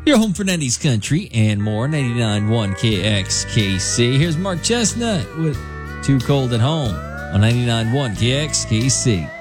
Your home for 90s country and more. 99.1 KXKC. Here's Mark Chestnut with Too Cold at Home on 99.1 KXKC.